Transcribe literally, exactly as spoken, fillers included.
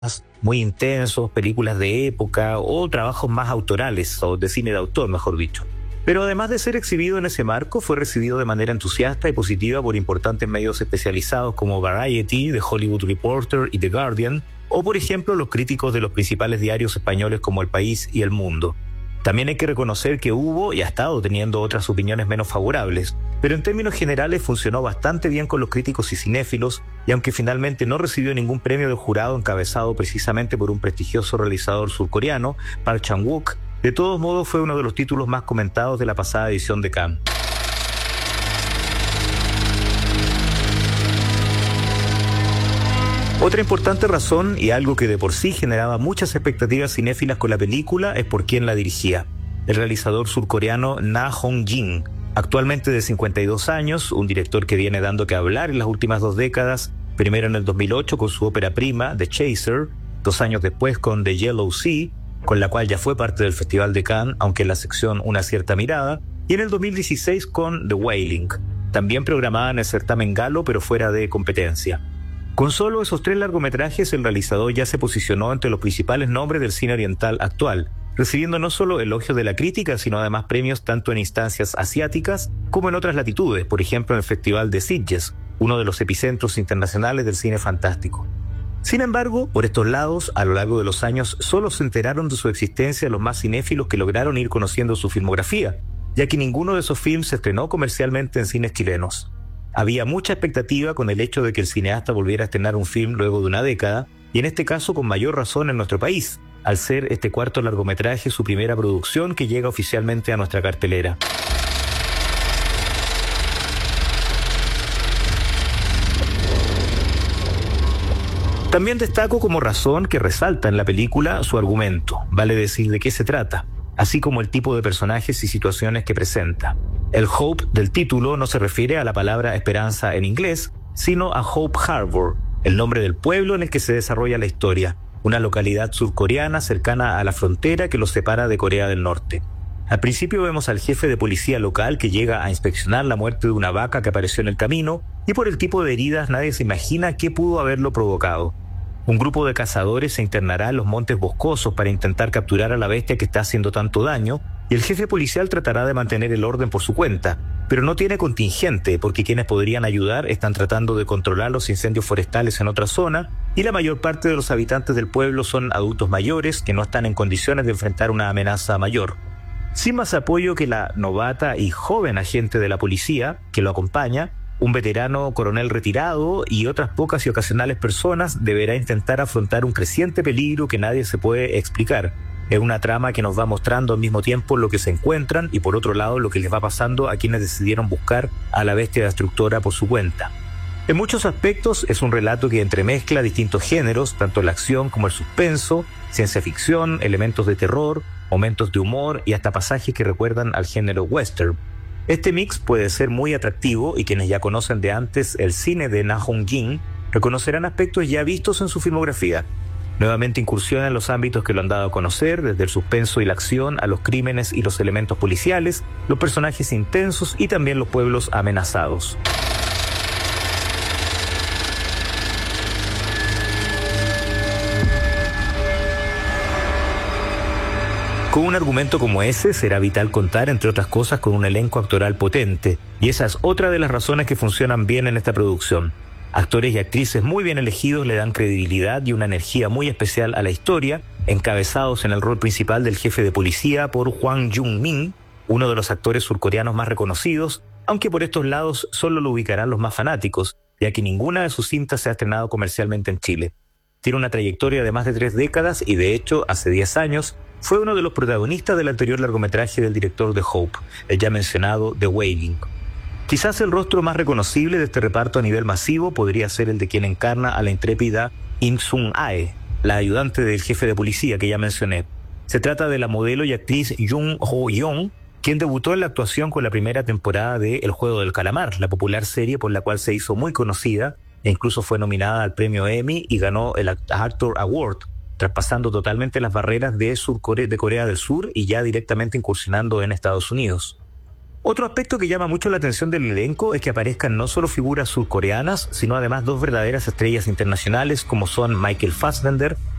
muy intensos, películas de época o trabajos más autorales o de cine de autor, mejor dicho. Pero además de ser exhibido en ese marco, fue recibido de manera entusiasta y positiva por importantes medios especializados como Variety, The Hollywood Reporter y The Guardian, o por ejemplo los críticos de los principales diarios españoles como El País y El Mundo. También hay que reconocer que hubo y ha estado teniendo otras opiniones menos favorables, pero en términos generales funcionó bastante bien con los críticos y cinéfilos, y aunque finalmente no recibió ningún premio del jurado encabezado precisamente por un prestigioso realizador surcoreano, Park Chan-wook, de todos modos fue uno de los títulos más comentados de la pasada edición de Cannes. Otra importante razón, y algo que de por sí generaba muchas expectativas cinéfilas con la película, es por quién la dirigía. El realizador surcoreano Na Hong-jin, actualmente de cincuenta y dos años, un director que viene dando que hablar en las últimas dos décadas, primero en el dos mil ocho con su ópera prima, The Chaser, dos años después con The Yellow Sea, con la cual ya fue parte del Festival de Cannes, aunque en la sección Una cierta mirada, y en el dos mil dieciséis con The Wailing, también programada en el certamen galo pero fuera de competencia. Con solo esos tres largometrajes, el realizador ya se posicionó entre los principales nombres del cine oriental actual, recibiendo no solo elogios de la crítica, sino además premios tanto en instancias asiáticas como en otras latitudes, por ejemplo en el Festival de Sitges, uno de los epicentros internacionales del cine fantástico. Sin embargo, por estos lados, a lo largo de los años, solo se enteraron de su existencia los más cinéfilos que lograron ir conociendo su filmografía, ya que ninguno de esos films se estrenó comercialmente en cines chilenos. Había mucha expectativa con el hecho de que el cineasta volviera a estrenar un film luego de una década, y en este caso con mayor razón en nuestro país, al ser este cuarto largometraje su primera producción que llega oficialmente a nuestra cartelera. También destaco como razón que resalta en la película su argumento, vale decir de qué se trata, así como el tipo de personajes y situaciones que presenta. El Hope del título no se refiere a la palabra esperanza en inglés, sino a Hope Harbor, el nombre del pueblo en el que se desarrolla la historia, una localidad surcoreana cercana a la frontera que los separa de Corea del Norte. Al principio vemos al jefe de policía local que llega a inspeccionar la muerte de una vaca que apareció en el camino, y por el tipo de heridas nadie se imagina qué pudo haberlo provocado. Un grupo de cazadores se internará en los montes boscosos para intentar capturar a la bestia que está haciendo tanto daño, y el jefe policial tratará de mantener el orden por su cuenta, pero no tiene contingente porque quienes podrían ayudar están tratando de controlar los incendios forestales en otra zona, y la mayor parte de los habitantes del pueblo son adultos mayores que no están en condiciones de enfrentar una amenaza mayor. Sin más apoyo que la novata y joven agente de la policía que lo acompaña, un veterano coronel retirado y otras pocas y ocasionales personas deberá intentar afrontar un creciente peligro que nadie se puede explicar. Es una trama que nos va mostrando al mismo tiempo lo que se encuentran y por otro lado lo que les va pasando a quienes decidieron buscar a la bestia destructora por su cuenta. En muchos aspectos es un relato que entremezcla distintos géneros, tanto la acción como el suspenso, ciencia ficción, elementos de terror, momentos de humor y hasta pasajes que recuerdan al género western. Este mix puede ser muy atractivo y quienes ya conocen de antes el cine de Na Hong-jin reconocerán aspectos ya vistos en su filmografía. Nuevamente incursiona en los ámbitos que lo han dado a conocer, desde el suspenso y la acción a los crímenes y los elementos policiales, los personajes intensos y también los pueblos amenazados. Con un argumento como ese será vital contar, entre otras cosas, con un elenco actoral potente, y esa es otra de las razones que funcionan bien en esta producción. Actores y actrices muy bien elegidos le dan credibilidad y una energía muy especial a la historia, encabezados en el rol principal del jefe de policía por Hwang Jung-min, uno de los actores surcoreanos más reconocidos, aunque por estos lados solo lo ubicarán los más fanáticos, ya que ninguna de sus cintas se ha estrenado comercialmente en Chile. Tiene una trayectoria de más de tres décadas y de hecho, hace diez años, fue uno de los protagonistas del anterior largometraje del director de Hope, el ya mencionado The Wailing. Quizás el rostro más reconocible de este reparto a nivel masivo podría ser el de quien encarna a la intrépida Im Sung-ae, la ayudante del jefe de policía que ya mencioné. Se trata de la modelo y actriz Jung Ho-yeon, quien debutó en la actuación con la primera temporada de El Juego del Calamar, la popular serie por la cual se hizo muy conocida e incluso fue nominada al premio Emmy y ganó el Actor Award, traspasando totalmente las barreras de, Sur Corea, de Corea del Sur y ya directamente incursionando en Estados Unidos. Otro aspecto que llama mucho la atención del elenco es que aparezcan no solo figuras surcoreanas, sino además dos verdaderas estrellas internacionales como son Michael Fassbender